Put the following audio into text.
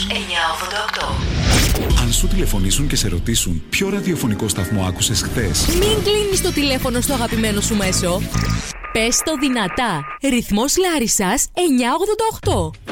988. Αν σου τηλεφωνήσουν και σε ρωτήσουν ποιο ραδιοφωνικό σταθμό άκουσες χθες, μην κλείνεις το τηλέφωνο στο αγαπημένο σου μέσο. Πες το δυνατά. Ρυθμός Λάρισσας 988.